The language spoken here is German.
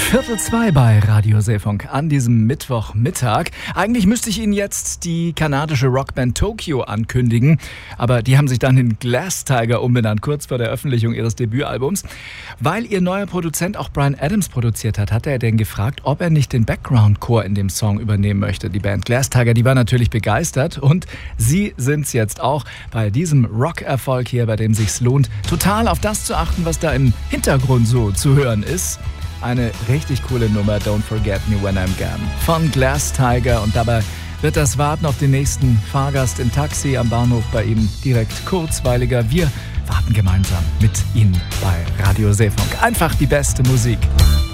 1:15 bei Radio Seefunk an diesem Mittwochmittag. Eigentlich müsste ich Ihnen jetzt die kanadische Rockband Tokyo ankündigen, aber die haben sich dann in Glass Tiger umbenannt, kurz vor der Veröffentlichung ihres Debütalbums. Weil ihr neuer Produzent auch Bryan Adams produziert hat, hat er den gefragt, ob er nicht den Background-Chor in dem Song übernehmen möchte. Die Band Glass Tiger, die war natürlich begeistert und sie sind's jetzt auch bei diesem Rock-Erfolg hier, bei dem sich's lohnt, total auf das zu achten, was da im Hintergrund so zu hören ist. Eine richtig coole Nummer, Don't Forget Me When I'm Gone, von Glass Tiger. Und dabei wird das Warten auf den nächsten Fahrgast im Taxi am Bahnhof bei Ihnen direkt kurzweiliger. Wir warten gemeinsam mit Ihnen bei Radio Seefunk. Einfach die beste Musik.